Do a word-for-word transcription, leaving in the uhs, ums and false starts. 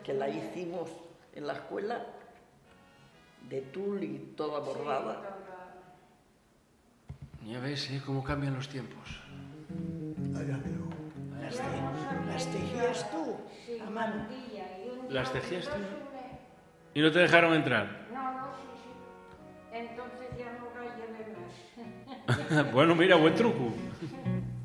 que la hicimos en la escuela, de tul y toda bordada. Ya ves, ¿eh? Cómo cambian los tiempos. Vaya, pero Las, te- las tejías tú, a mano. ¿Las tejías tú? ¿Y no te dejaron entrar? No, no, sí, sí. Entonces ya no la llevé más. Bueno, mira, buen truco.